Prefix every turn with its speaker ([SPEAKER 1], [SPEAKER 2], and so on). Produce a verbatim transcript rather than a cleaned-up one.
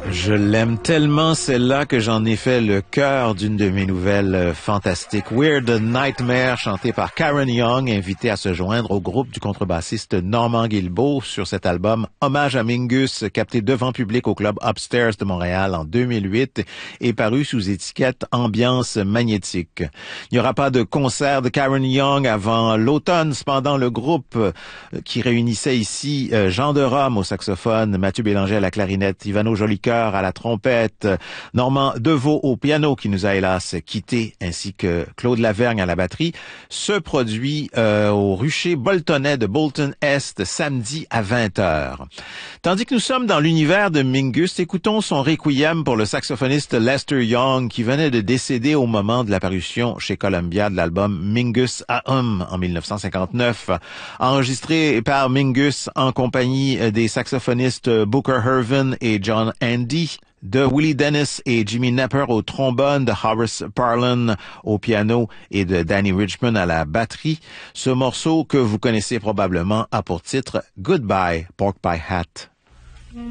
[SPEAKER 1] Je l'aime tellement celle-là que j'en ai fait le cœur d'une de mes nouvelles euh, fantastiques. Weird Nightmare, chantée par Karen Young, invitée à se joindre au groupe du contrebassiste Normand Guilbeault sur cet album Hommage à Mingus, capté devant public au club Upstairs de Montréal en deux mille huit et paru sous étiquette Ambiance magnétique. Il n'y aura pas de concert de Karen Young avant l'automne. Cependant, le groupe euh, qui réunissait ici euh, Jean de Rome au saxophone, Mathieu Bélanger à la clarinette, Ivano Jolicoeur à la trompette, Normand Deveau au piano qui nous a hélas quittés, ainsi que Claude Lavergne à la batterie, se produit euh, au Rucher Boltonais de Bolton Est samedi à vingt heures. Tandis que nous sommes dans l'univers de Mingus, écoutons son requiem pour le saxophoniste Lester Young qui venait de décéder au moment de la parution chez Columbia de l'album Mingus Aum en dix-neuf cent cinquante-neuf, enregistré par Mingus en compagnie des saxophonistes Booker Hervin et John Andy, de Willie Dennis et Jimmy Knepper au trombone, de Horace Parlan au piano et de Danny Richmond à la batterie. Ce morceau que vous connaissez probablement a pour titre Goodbye Pork Pie Hat.